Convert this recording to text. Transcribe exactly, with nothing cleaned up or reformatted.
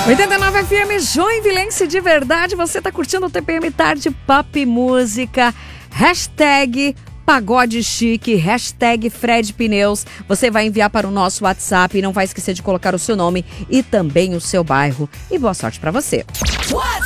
oitenta e nove F M Joinvilense de verdade. Você tá curtindo o T P M Tarde Pop e Música. Hashtag Pagode Chique, hashtag Fred Pneus. Você vai enviar para o nosso WhatsApp e não vai esquecer de colocar o seu nome e também o seu bairro. E boa sorte para você.